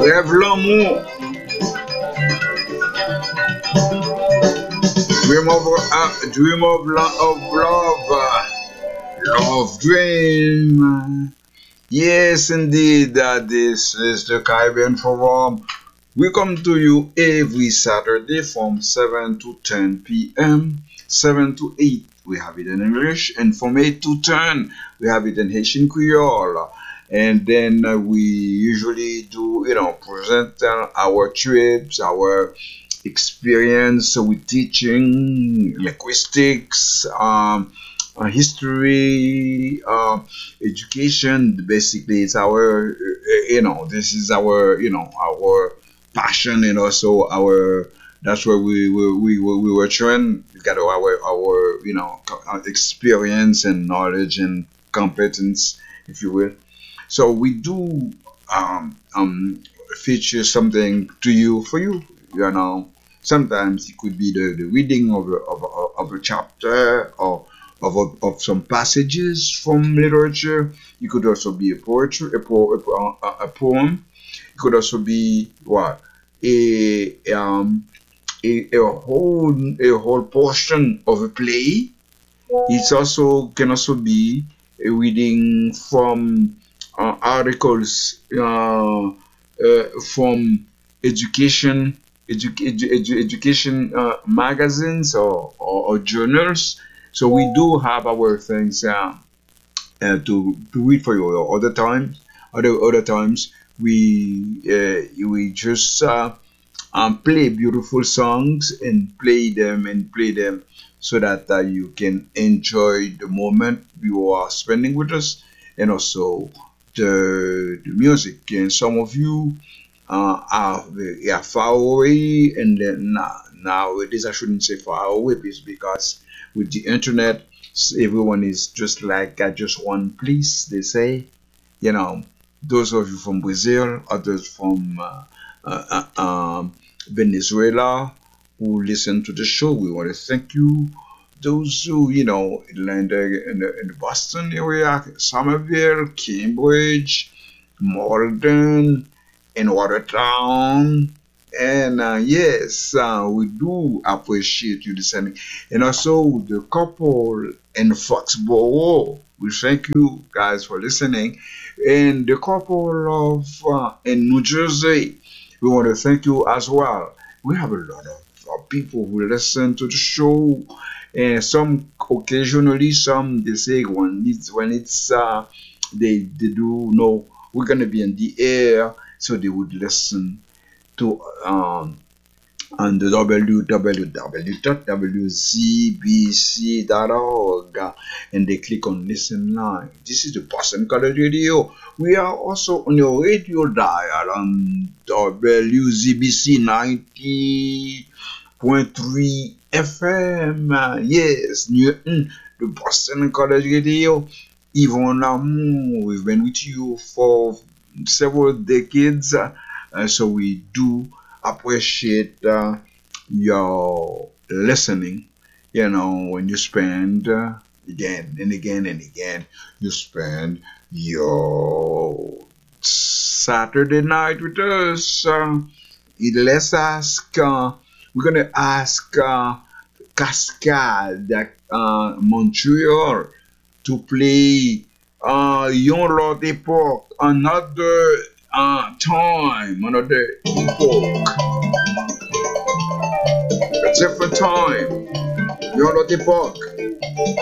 Rêve l'amour. Dream of love. Love dream. Yes, indeed. This is the Caribbean Forum. We come to you every Saturday from 7 to 10 p.m. 7 to 8, we have it in English. And from 8 to 10, we have it in Haitian Creole. And then we usually do, present our trips, our experience with teaching, linguistics, history, education. Basically, it's our, this is our, our passion, and also our. That's where we were trying to get our experience and knowledge and competence, if you will. So we do feature something to you for you. Sometimes it could be the reading of a chapter or of some passages from literature. It could also be a poetry, a poem. It could also be what a whole portion of a play. Can also be a reading from articles from education magazines or journals. So we do have our things to read for you. Other times we just play beautiful songs and play them so that you can enjoy the moment you are spending with us, and also the music. And some of you are far away, and then nowadays I shouldn't say far away, because with the internet everyone is just like at just one place, they say. Those of you from Brazil, others from Venezuela who listen to the show, we want to thank you. Those who, in the Boston area, Somerville, Cambridge, Malden, and Watertown. And yes, we do appreciate you listening. And also the couple in Foxborough, we thank you guys for listening. And the couple of in New Jersey, we want to thank you as well. We have a lot of people who listen to the show, and some occasionally, some they say when it's they do know we're gonna be in the air, so they would listen to on the www.wzbc.org, and they click on listen live. This is the Boston College Radio. We are also on your radio dial on WZBC 90.3 FM. Yes, Newton, the Boston College Radio. Yvonne Lamour, we've been with you for several decades, so we do appreciate your listening. When you spend again and again and again, you spend your Saturday night with us. Let's ask. We're gonna ask Cascade Montreal to play Yon Lot Epoch another time, another epoch, a different time. Yon Lot Epoch.